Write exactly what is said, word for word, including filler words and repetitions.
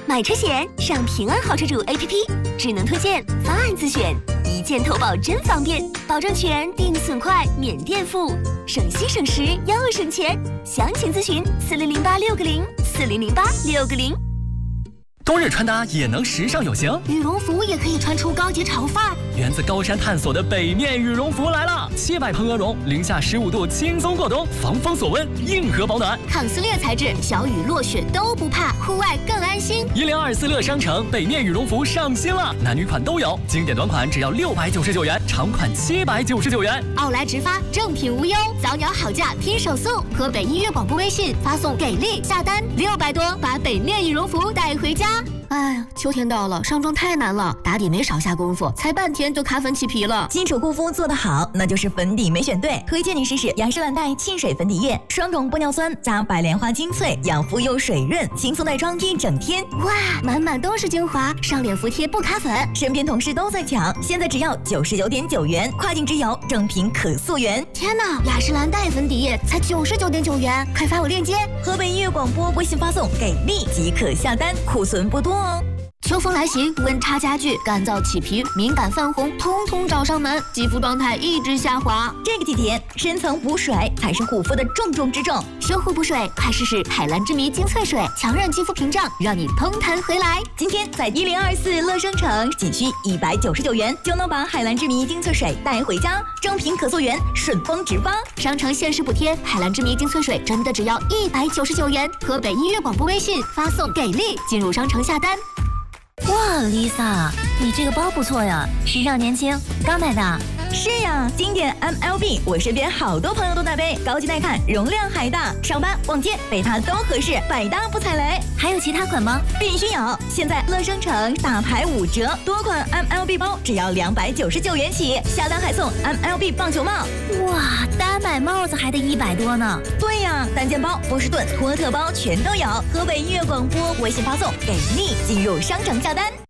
买车险上平安好车主 A P P， 智能推荐，方案自选，一键投保真方便，保证全，定损快，免垫付，省心省时又省钱。详情咨询四零零八六个零四零零八六个零。 冬日穿搭也能时尚有型， 羽绒服也可以穿出高级潮范儿。 源自高山探索的北面羽绒服来了，七百蓬鹅绒，零下十五度轻松过冬，防风锁温，硬核保暖， 抗撕裂材质，小雨落雪都不怕，户外更安心。 一零二四乐商城北面羽绒服上新了，男女款都有，经典短款只要六百九十九元，长款七百九十九元。 奥莱直发，正品无忧，早鸟好价拼手速。河北音乐广播微信发送给力下单六百多，把北面羽绒服带回家。哎呀，秋天到了，上妆太难了，打底没少下功夫，才半天就卡粉起皮了。 基础护肤做得好，那就是粉底没选对。推荐你试试雅诗兰黛沁水粉底液，双种玻尿酸加白莲花精粹，养肤又水润，轻松带妆一整天。 哇，满满都是精华，上脸服帖不卡粉。 身边同事都在抢，现在只要九十九点九元，跨境直邮，正品可溯源。 天哪，雅诗兰黛粉底液才九十九点九元，快发我链接。 河北音乐广播微信发送给力即可下单，库存不多哦。 秋风来袭，温差加剧，干燥起皮、敏感泛红，通通找上门，肌肤状态一直下滑。 这个季节，深层补水才是护肤的重中之重。 修护补水，快试试海蓝之谜精粹水，强韧肌肤屏障，让你嘭弹回来。 今天在一零二四乐商城，仅需一百九十九元就能把海蓝之谜精粹水带回家，正品可溯源，顺丰直发。 商城限时补贴，海蓝之谜精粹水真的只要一百九十九元。河北音乐广播微信发送给力，进入商城下单。 哇 ，Lisa， 你这个包不错呀，时尚年轻，刚买的。 是呀，经典 M L B， 我身边好多朋友都在背，高级耐看，容量还大，上班逛街背它都合适，百搭不踩雷。 还有其他款吗？ 必须有！现在乐商城大牌五折，多款 M L B 包只要两百九十九元起，下单还送 M L B 棒球帽。 哇，单买帽子还得一百多呢。 对呀，单肩包、波士顿、托特包全都有。河北音乐广播微信发送给力，进入商城下单。